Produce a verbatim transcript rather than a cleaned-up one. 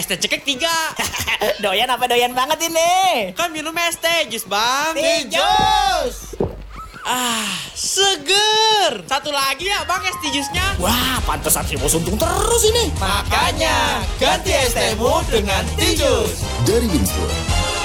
Es teh cekek tiga. Doyan apa doyan banget ini? Kan minum es teh jus bang. Jus. Ah, seger. Satu lagi ya bang es teh jusnya. Wah, pantesan si Bos untung terus ini. Makanya ganti es tehmu dengan Tijus. Dari Winston.